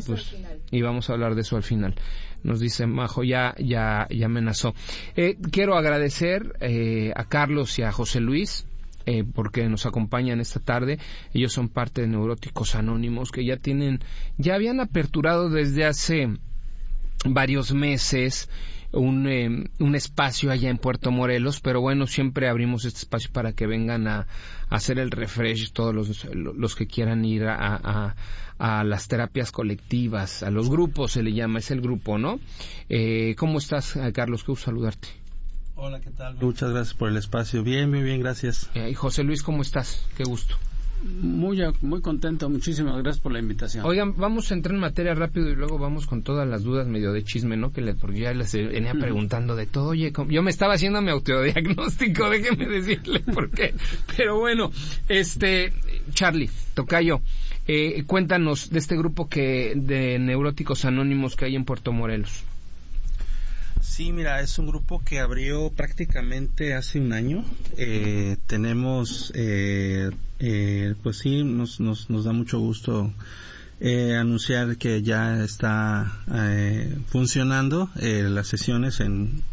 pues y vamos a hablar de eso al final. Nos dice Majo, ya amenazó. Quiero agradecer a Carlos y a José Luis porque nos acompañan esta tarde. Ellos son parte de Neuróticos Anónimos, que ya habían aperturado desde hace varios meses un espacio allá en Puerto Morelos, pero bueno, siempre abrimos este espacio para que vengan a hacer el refresh todos los que quieran ir a las terapias colectivas, a los grupos se le llama, es el grupo, ¿no? ¿Cómo estás, Carlos? Qué gusto saludarte. Hola, ¿qué tal? Muchas gracias por el espacio. Bien, muy bien, gracias. Y José Luis, ¿cómo estás? Qué gusto. Muy contento, muchísimas gracias por la invitación. Oigan, vamos a entrar en materia rápido y luego vamos con todas las dudas medio de chisme, ¿no? Porque ya les venía preguntando de todo. Oye, yo me estaba haciendo mi autodiagnóstico, déjeme decirle por qué. Pero bueno, Charlie, tocayo, cuéntanos de este grupo de Neuróticos Anónimos que hay en Puerto Morelos. Sí, mira, es un grupo que abrió prácticamente hace un año. Tenemos, pues sí, nos da mucho gusto anunciar que ya está funcionando las sesiones en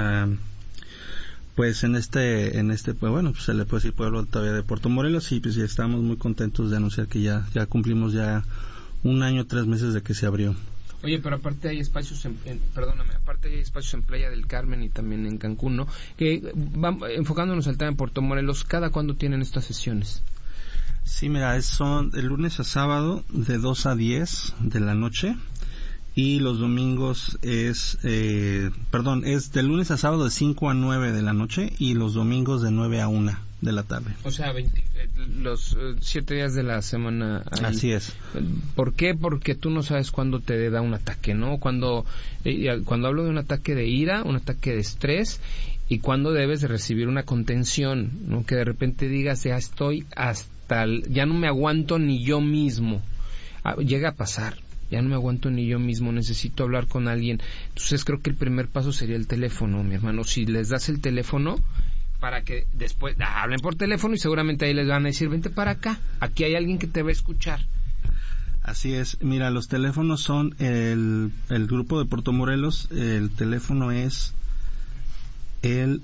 este pues bueno, pues se le puede decir pueblo todavía de Puerto Morelos, y pues ya estamos muy contentos de anunciar que ya cumplimos ya un año, 3 meses de que se abrió. Oye, pero aparte hay espacios hay espacios en Playa del Carmen y también en Cancún, ¿no? Que enfocándonos al tema en Puerto Morelos, ¿cada cuándo tienen estas sesiones? Sí, mira, son de lunes a sábado de 2 a 10 de la noche, y los domingos es de lunes a sábado de 5 a 9 de la noche, y los domingos de 9 a 1 de la tarde. O sea, los 7 días de la semana. Así es. ¿Por qué? Porque tú no sabes cuándo te da un ataque, ¿no? Cuando hablo de un ataque de ira, un ataque de estrés, y cuando debes de recibir una contención, ¿no? Que de repente digas, ya estoy ya no me aguanto ni yo mismo. Llega a pasar. Ya no me aguanto ni yo mismo, necesito hablar con alguien. Entonces creo que el primer paso sería el teléfono, mi hermano. Si les das el teléfono, para que después hablen por teléfono, y seguramente ahí les van a decir, vente para acá, aquí hay alguien que te va a escuchar. Así es, mira, los teléfonos son el grupo de Puerto Morelos, el teléfono es el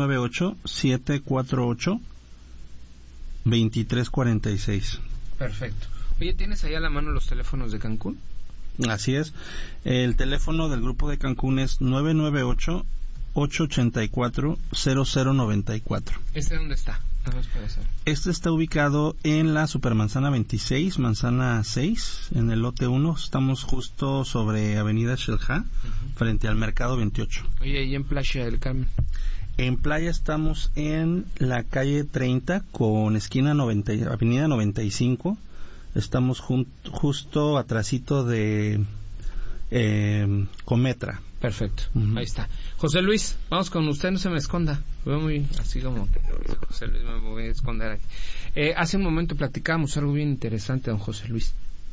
998-748-2346. Perfecto. Oye, ¿tienes ahí a la mano los teléfonos de Cancún? Así es, el teléfono del grupo de Cancún es 998-884-0094. ¿Este dónde está? Este está ubicado en la Supermanzana 26, Manzana 6, en el lote 1. Estamos justo sobre Avenida Xel-Há, frente al Mercado 28. Oye, ¿y en Playa del Carmen? En Playa estamos en la calle 30 con esquina Avenida 95. Estamos justo atrasito de Cometra. Perfecto, ahí está. José Luis, vamos con usted, no se me esconda. Veo muy así como que José Luis, me voy a esconder aquí. Hace un momento platicábamos algo bien interesante, don José Luis.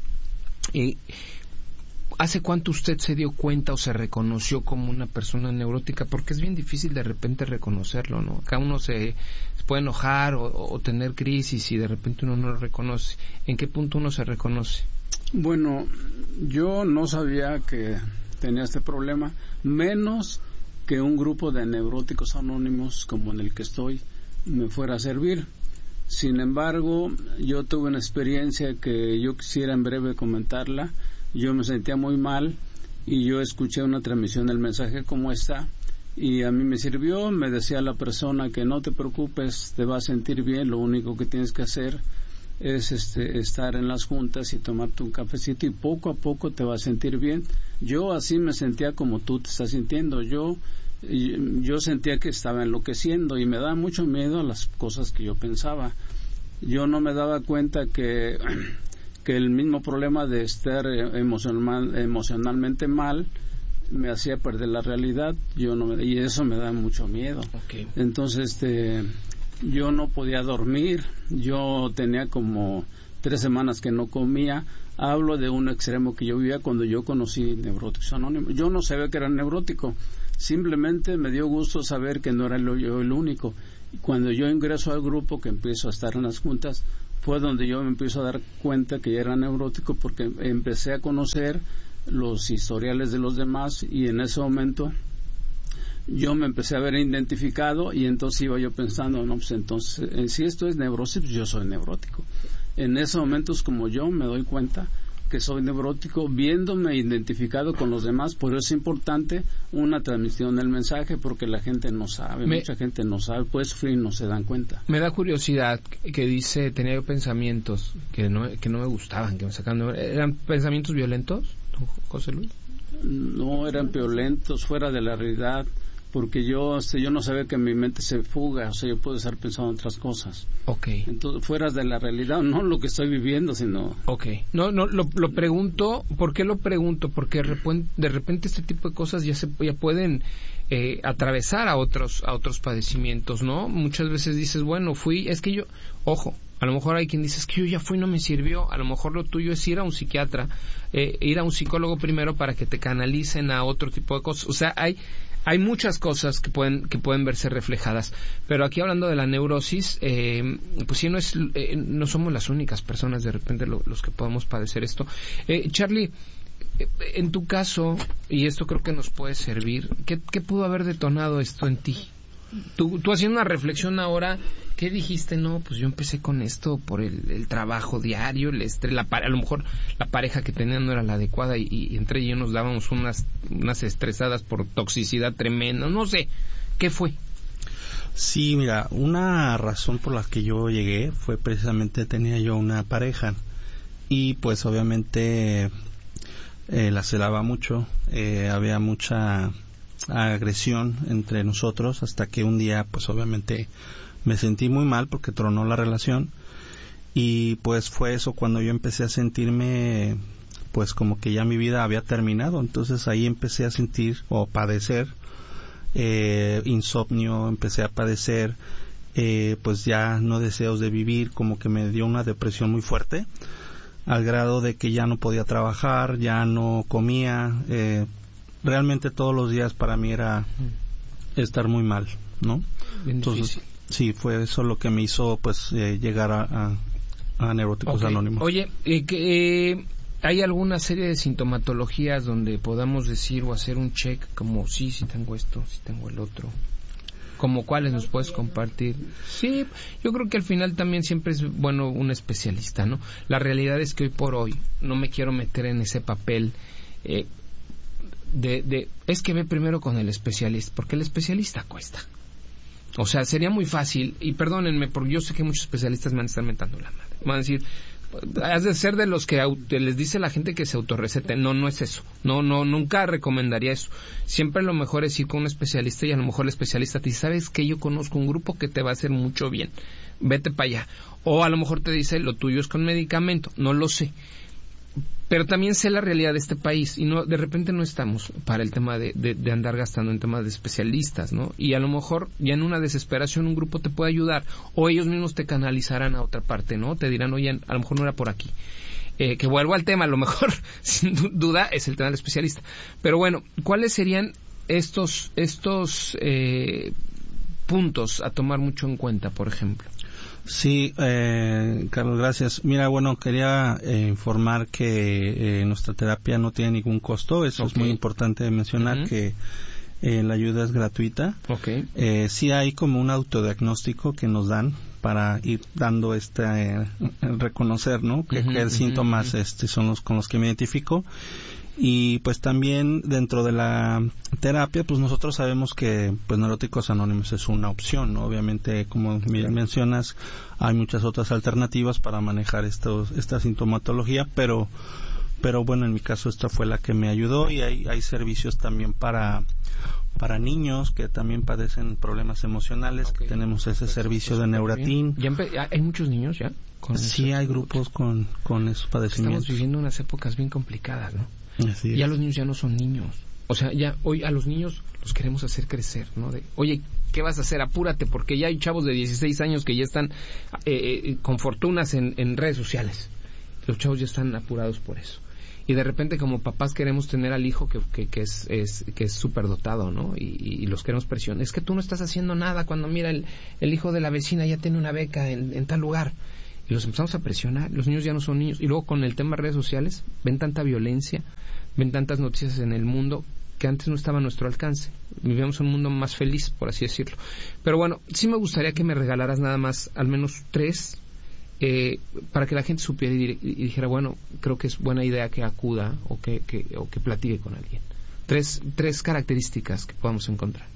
¿Hace cuánto usted se dio cuenta o se reconoció como una persona neurótica? Porque es bien difícil de repente reconocerlo, ¿no? Acá uno se puede enojar o tener crisis y de repente uno no lo reconoce. ¿En qué punto uno se reconoce? Bueno, yo no sabía que tenía este problema, menos que un grupo de neuróticos anónimos como en el que estoy me fuera a servir. Sin embargo, yo tuve una experiencia que yo quisiera en breve comentarla. Yo me sentía muy mal y yo escuché una transmisión del mensaje como esta, y a mí me sirvió. Me decía la persona que no te preocupes, te vas a sentir bien, lo único que tienes que hacer es estar en las juntas y tomarte un cafecito, y poco a poco te vas a sentir bien. Yo así me sentía como tú te estás sintiendo. Yo sentía que estaba enloqueciendo y me daba mucho miedo a las cosas que yo pensaba. Yo no me daba cuenta que el mismo problema de estar emocionalmente mal me hacía perder la realidad. Y eso me da mucho miedo. Okay. Entonces yo no podía dormir, yo tenía como 3 semanas que no comía. Hablo de un extremo que yo vivía cuando yo conocí Neuróticos Anónimos. Yo no sabía que era neurótico, simplemente me dio gusto saber que no era yo el único. Y cuando yo ingreso al grupo, que empiezo a estar en las juntas, fue donde yo me empiezo a dar cuenta que ya era neurótico, porque empecé a conocer los historiales de los demás y en ese momento yo me empecé a ver identificado y entonces iba yo pensando, no, pues entonces, si esto es neurosis, pues yo soy neurótico. En esos momentos, como yo me doy cuenta que soy neurótico, viéndome identificado con los demás. Por eso es importante una transmisión del mensaje, porque la gente no sabe, mucha gente no sabe, puede sufrir y no se dan cuenta. Me da curiosidad que dice, tenía yo pensamientos que no me gustaban, que me sacaban. ¿Eran pensamientos violentos, José Luis? No eran violentos, fuera de la realidad, porque yo no sabía que mi mente se fuga, o sea, yo puedo estar pensando en otras cosas. Okay. Entonces, fuera de la realidad, no lo que estoy viviendo, sino... Okay. No, lo pregunto, ¿por qué lo pregunto? Porque de repente este tipo de cosas ya pueden atravesar a otros padecimientos, ¿no? Muchas veces dices, bueno, ojo, a lo mejor hay quien dice, es que yo ya fui, no me sirvió. A lo mejor lo tuyo es ir a un psiquiatra, ir a un psicólogo primero para que te canalicen a otro tipo de cosas. O sea, hay muchas cosas que pueden verse reflejadas, pero aquí hablando de la neurosis, pues sí, no somos las únicas personas de repente los que podemos padecer esto. Charlie, en tu caso, y esto creo que nos puede servir, ¿qué pudo haber detonado esto en ti? Tú haciendo una reflexión ahora, ¿qué dijiste? No, pues yo empecé con esto por el trabajo diario, el estrés, a lo mejor la pareja que tenía no era la adecuada y entre ellos nos dábamos unas estresadas por toxicidad tremenda, no sé, ¿qué fue? Sí, mira, una razón por la que yo llegué fue precisamente, tenía yo una pareja y pues obviamente la celaba mucho, había mucha agresión entre nosotros, hasta que un día pues obviamente me sentí muy mal porque tronó la relación y pues fue eso cuando yo empecé a sentirme pues como que ya mi vida había terminado. Entonces ahí empecé a sentir o padecer insomnio, empecé a padecer pues ya no deseos de vivir, como que me dio una depresión muy fuerte al grado de que ya no podía trabajar, ya no comía, realmente todos los días para mí era estar muy mal, ¿no? Entonces, sí, fue eso lo que me hizo pues llegar a Neuróticos Anónimos. Oye, ¿hay alguna serie de sintomatologías donde podamos decir o hacer un check como sí tengo esto, sí tengo el otro? ¿Como cuáles nos puedes compartir? Sí, yo creo que al final también siempre es bueno un especialista, ¿no? La realidad es que hoy por hoy no me quiero meter en ese papel es que ve primero con el especialista, porque el especialista cuesta. O sea, sería muy fácil, y perdónenme, porque yo sé que muchos especialistas me van a estar mentando la madre. Van a decir, has de ser de los que les dice la gente que se autorreceten. No es eso. No, nunca recomendaría eso. Siempre lo mejor es ir con un especialista y a lo mejor el especialista te dice, ¿sabes qué? Yo conozco un grupo que te va a hacer mucho bien. Vete para allá. O a lo mejor te dice, lo tuyo es con medicamento. No lo sé. Pero también sé la realidad de este país y de repente no estamos para el tema de andar gastando en temas de especialistas, ¿no? Y a lo mejor ya en una desesperación un grupo te puede ayudar o ellos mismos te canalizarán a otra parte, ¿no? Te dirán, oye, a lo mejor no era por aquí. Que vuelvo al tema, a lo mejor, sin duda, es el tema del especialista. Pero bueno, ¿cuáles serían estos puntos a tomar mucho en cuenta, por ejemplo? Sí, Carlos, gracias. Mira, bueno, quería informar que nuestra terapia no tiene ningún costo. Eso es muy importante mencionar, que la ayuda es gratuita. Sí hay como un autodiagnóstico que nos dan para ir dando reconocer, ¿no? Qué síntomas son los con los que me identifico. Y pues también dentro de la terapia, pues nosotros sabemos que pues Neuróticos Anónimos es una opción, ¿no? Obviamente, como mencionas, hay muchas otras alternativas para manejar esta sintomatología, pero bueno, en mi caso esta fue la que me ayudó. Y hay servicios también para niños que también padecen problemas emocionales. Tenemos ese servicio de Neuratin. ¿Hay muchos niños ya? Sí, hay grupos con esos padecimientos. Estamos viviendo unas épocas bien complicadas, ¿no? Ya los niños ya no son niños. O sea, ya hoy a los niños los queremos hacer crecer, ¿no? Oye, ¿qué vas a hacer? Apúrate, porque ya hay chavos de 16 años que ya están con fortunas en redes sociales. Los chavos ya están apurados por eso. Y de repente, como papás, queremos tener al hijo que es superdotado, ¿no? Y los queremos presionar. Es que tú no estás haciendo nada cuando mira el hijo de la vecina ya tiene una beca en tal lugar. y los empezamos a presionar. Los niños ya no son niños. Y luego con el tema de redes sociales, ven tanta violencia, ven tantas noticias en el mundo que antes no estaba a nuestro alcance. Vivíamos un mundo más feliz, por así decirlo. Pero bueno, sí me gustaría que me regalaras nada más, al menos 3, para que la gente supiera y dijera, bueno, creo que es buena idea que acuda o que platique con alguien. 3 características que podamos encontrar.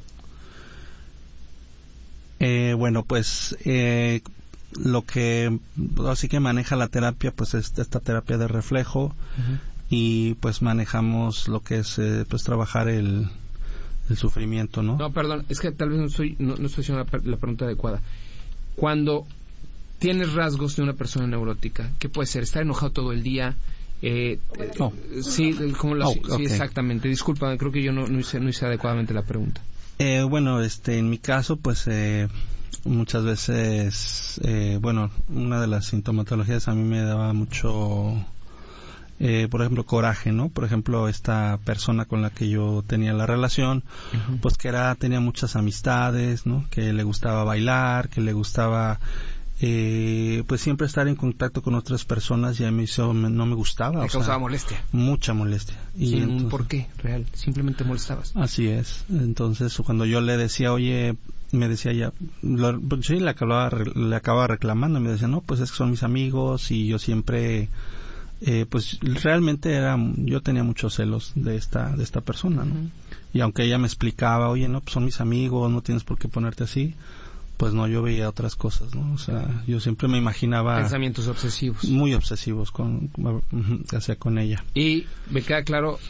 Bueno, pues lo que así que maneja la terapia, pues es esta terapia de reflejo. Uh-huh. Y pues manejamos lo que es pues trabajar el sufrimiento, ¿no? No, perdón, es que tal vez no estoy haciendo la pregunta adecuada. Cuando tienes rasgos de una persona neurótica, ¿qué puede ser? ¿Estar enojado todo el día? Sí, sí, exactamente. Disculpa, creo que yo no hice adecuadamente la pregunta. Bueno, en mi caso, pues muchas veces, una de las sintomatologías a mí me daba mucho, por ejemplo, coraje, ¿no? Por ejemplo, esta persona con la que yo tenía la relación, uh-huh, pues que tenía muchas amistades, ¿no? Que le gustaba bailar, que le gustaba pues siempre estar en contacto con otras personas, y a mí eso no me gustaba. ¿Te causaba molestia? Mucha molestia. ¿Sin por qué real? Simplemente molestabas. Así es. Entonces, cuando yo le decía, oye, me decía ya, sí, le acababa reclamando, me decía, no, pues es que son mis amigos, y yo siempre, pues realmente yo tenía muchos celos de esta persona, ¿no? Uh-huh. Y aunque ella me explicaba, oye, no, pues son mis amigos, no tienes por qué ponerte así, pues no, yo veía otras cosas, ¿no? O sea, yo siempre me imaginaba... Pensamientos obsesivos. Muy obsesivos hacia con ella. Y me queda claro,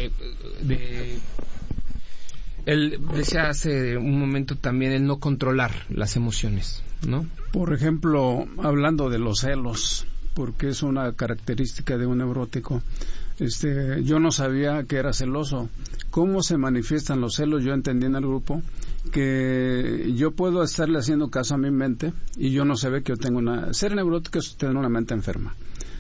él decía hace un momento también el no controlar las emociones, ¿no? Por ejemplo, hablando de los celos, porque es una característica de un neurótico. Yo no sabía que era celoso. ¿Cómo se manifiestan los celos? Yo entendí en el grupo que yo puedo estarle haciendo caso a mi mente y yo no se ve que yo tengo ser neurótico es tener una mente enferma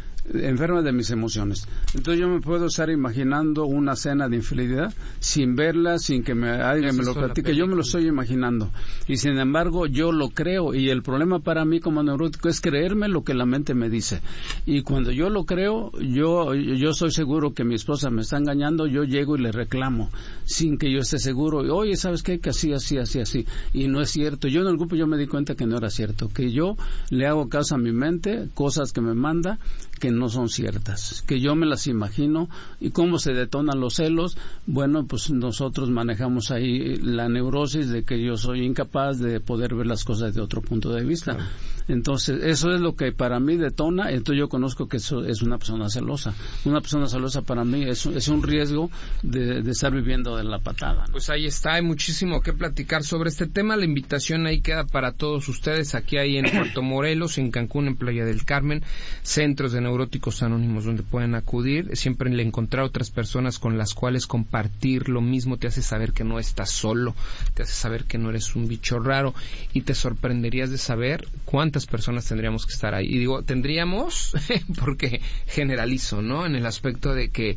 de mis emociones. Entonces yo me puedo estar imaginando una escena de infidelidad sin verla, sin que alguien me lo platique, yo me lo estoy imaginando, y sin embargo yo lo creo, y el problema para mí como neurótico es creerme lo que la mente me dice, y cuando yo lo creo, yo soy seguro que mi esposa me está engañando, yo llego y le reclamo sin que yo esté seguro, oye, ¿sabes qué? Que así, y no es cierto. Yo en el grupo yo me di cuenta que no era cierto, que yo le hago caso a mi mente, cosas que me manda que no son ciertas, que yo me las imagino. ¿Y cómo se detonan los celos? Bueno, pues nosotros manejamos ahí la neurosis de que yo soy incapaz de poder ver las cosas de otro punto de vista. Claro. Entonces, eso es lo que para mí detona. Entonces yo conozco que eso es una persona celosa. Una persona celosa para mí es un riesgo de estar viviendo de la patada, ¿no? Pues ahí está, hay muchísimo que platicar sobre este tema. La invitación ahí queda para todos ustedes. Aquí hay en Puerto Morelos, en Cancún, en Playa del Carmen, centros de neuróticos anónimos donde pueden acudir. Siempre el encontrar otras personas con las cuales compartir lo mismo te hace saber que no estás solo, te hace saber que no eres un bicho raro, y te sorprenderías de saber cuántas personas tendríamos que estar ahí. Y digo tendríamos porque generalizo, ¿no? En el aspecto de que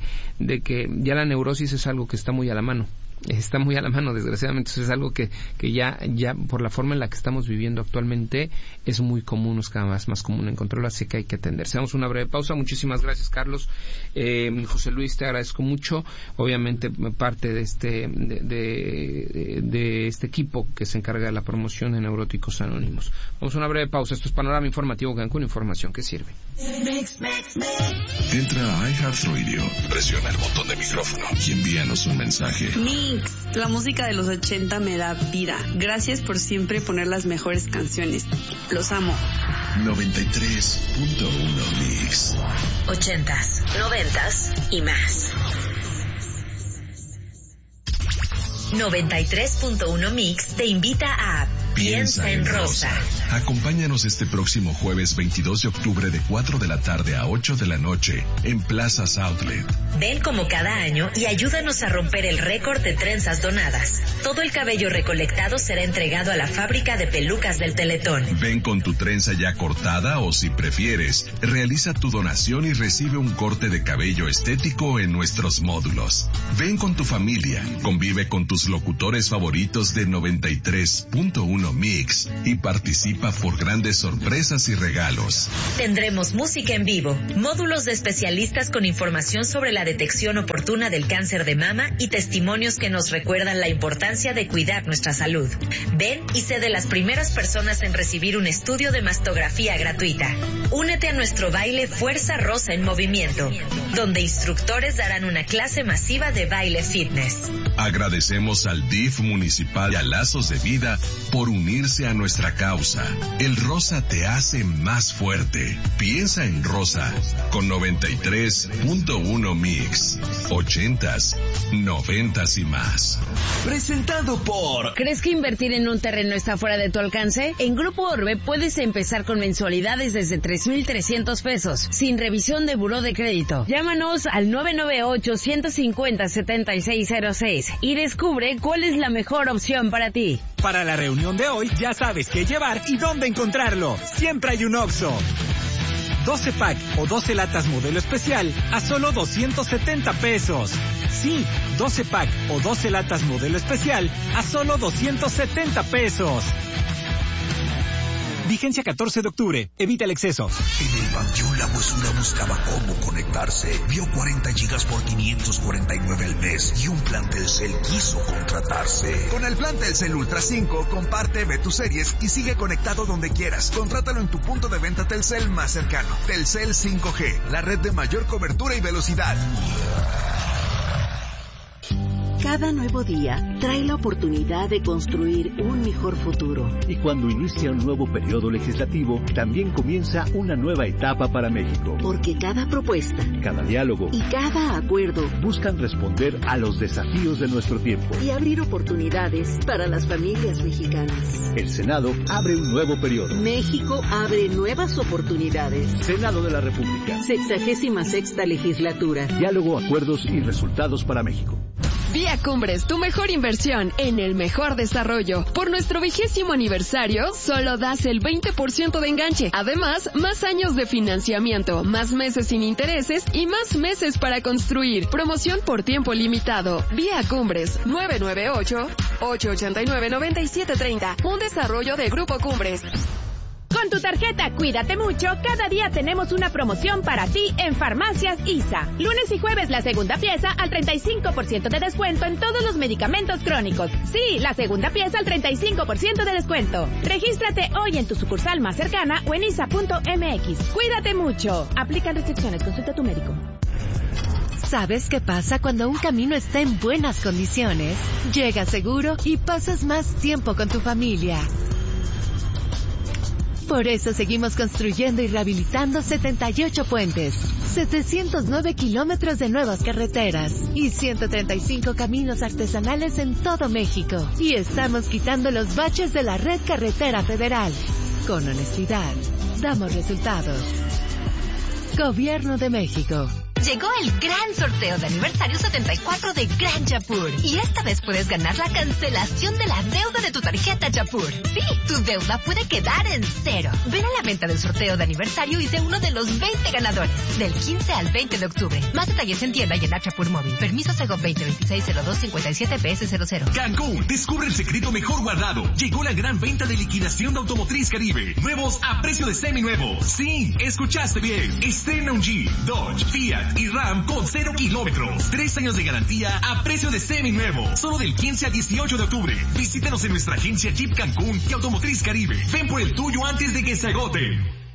ya la neurosis es algo que está muy a la mano. Desgraciadamente. Eso es algo que ya por la forma en la que estamos viviendo actualmente es muy común, es cada vez más común encontrarlo, así que hay que atenderse. Damos una breve pausa. Muchísimas gracias, Carlos. José Luis, te agradezco mucho. Obviamente parte de este equipo que se encarga de la promoción de Neuróticos Anónimos. Vamos a una breve pausa. Esto es Panorama Informativo Cancún, información que sirve. Entra a iHeartRadio, presiona el botón de micrófono y envíanos un mensaje. Mix, la música de los 80 me da vida. Gracias por siempre poner las mejores canciones. Los amo. 93.1 Mix. 80s, 90s y más. 93.1 Mix te invita a Piensa en Rosa. Acompáñanos este próximo jueves 22 de octubre de 4 de la tarde a 8 de la noche en Plazas Outlet. Ven como cada año y ayúdanos a romper el récord de trenzas donadas. Todo el cabello recolectado será entregado a la fábrica de pelucas del Teletón. Ven con tu trenza ya cortada o, si prefieres, realiza tu donación y recibe un corte de cabello estético en nuestros módulos. Ven con tu familia, convive con tus locutores favoritos de 93.1 101 Mix y participa por grandes sorpresas y regalos. Tendremos música en vivo, módulos de especialistas con información sobre la detección oportuna del cáncer de mama y testimonios que nos recuerdan la importancia de cuidar nuestra salud. Ven y sé de las primeras personas en recibir un estudio de mastografía gratuita. Únete a nuestro baile Fuerza Rosa en Movimiento, donde instructores darán una clase masiva de baile fitness. Agradecemos al DIF municipal y a Lazos de Vida por unirse a nuestra causa. El rosa te hace más fuerte. Piensa en rosa con 93.1 Mix. 80s, 90s y más. Presentado por... ¿Crees que invertir en un terreno está fuera de tu alcance? En Grupo Orbe puedes empezar con mensualidades desde 3,300 pesos, sin revisión de buró de crédito. Llámanos al 998-150-7606 y descubre cuál es la mejor opción para ti. Para la reunión de hoy ya sabes qué llevar y dónde encontrarlo. Siempre hay un Oxxo. 12 pack o 12 latas modelo especial a solo 270 pesos. Sí, 12 pack o 12 latas modelo especial a solo 270 pesos. Vigencia 14 de octubre. Evita el exceso. En el Panteón La Huesura buscaba cómo conectarse. Vio 40 gigas por 549 al mes y un plan Telcel quiso contratarse. Con el plan Telcel Ultra 5, comparte, ve tus series y sigue conectado donde quieras. Contrátalo en tu punto de venta Telcel más cercano. Telcel 5G, la red de mayor cobertura y velocidad. Cada nuevo día trae la oportunidad de construir un mejor futuro. Y cuando inicia un nuevo periodo legislativo, también comienza una nueva etapa para México. Porque cada propuesta, cada diálogo y cada acuerdo buscan responder a los desafíos de nuestro tiempo y abrir oportunidades para las familias mexicanas. El Senado abre un nuevo periodo. México abre nuevas oportunidades. Senado de la República. 66ª legislatura. Diálogo, acuerdos y resultados para México. Vía Cumbres, tu mejor inversión en el mejor desarrollo. Por nuestro 20º aniversario, solo das el 20% de enganche. Además, más años de financiamiento, más meses sin intereses y más meses para construir. Promoción por tiempo limitado. Vía Cumbres, 998-889-9730. Un desarrollo de Grupo Cumbres. Con tu tarjeta Cuídate Mucho, cada día tenemos una promoción para ti en Farmacias ISA. Lunes y jueves la segunda pieza al 35% de descuento en todos los medicamentos crónicos. Sí, la segunda pieza al 35% de descuento. Regístrate hoy en tu sucursal más cercana o en isa.mx. Cuídate mucho. Aplican restricciones. Consulta a tu médico. ¿Sabes qué pasa cuando un camino está en buenas condiciones? Llegas seguro y pasas más tiempo con tu familia. Por eso seguimos construyendo y rehabilitando 78 puentes, 709 kilómetros de nuevas carreteras y 135 caminos artesanales en todo México. Y estamos quitando los baches de la red carretera federal. Con honestidad, damos resultados. Gobierno de México. Llegó el gran sorteo de aniversario 74 de Gran Chapur. Y esta vez puedes ganar la cancelación de la deuda de tu tarjeta Chapur. Sí, tu deuda puede quedar en cero. Ven a la venta del sorteo de aniversario y sé uno de los 20 ganadores. Del 15 al 20 de octubre. Más detalles en tienda y en Chapur Móvil. Permiso Sego 2026-0257-PS00. Cancún, descubre el secreto mejor guardado. Llegó la gran venta de liquidación de Automotriz Caribe. Nuevos a precio de seminuevos. Sí, escuchaste bien. Estrena un Jeep, Dodge, Fiat y Ram con 0 kilómetros. 3 años de garantía a precio de seminuevo. Solo del 15 al 18 de octubre. Visítanos en nuestra agencia Jeep Cancún y Automotriz Caribe. Ven por el tuyo antes de que se agoten.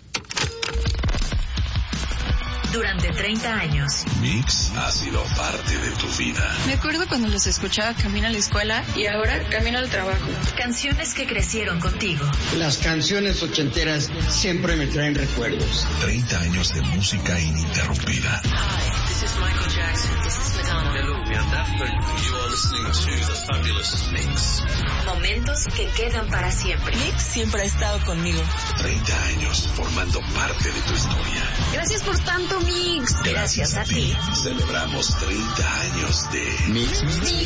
Durante 30 años. Mix ha sido parte de tu vida. Me acuerdo cuando los escuchaba camino a la escuela y ahora camino al trabajo. Canciones que crecieron contigo. Las canciones ochenteras siempre me traen recuerdos. 30 años de música ininterrumpida. Hi, this is Michael Jackson. This is Madonna. Hello, we are Daft Punk. You are listening to the Fabulous Mix. Momentos que quedan para siempre. Mix siempre ha estado conmigo. 30 años formando parte de tu historia. Gracias por tanto, Mix. Gracias a ti. Celebramos 30 años de Mix.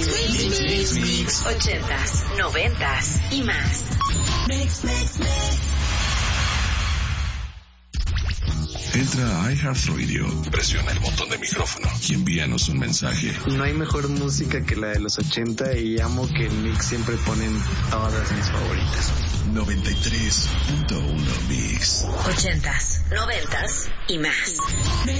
80s, 90s y más. Entra a iHeartRadio, presiona el botón de micrófono y envíanos un mensaje. No hay mejor música que la de los 80 y amo que en Mix siempre ponen todas mis favoritas. 93.1 Mix. 80s, 90s y más.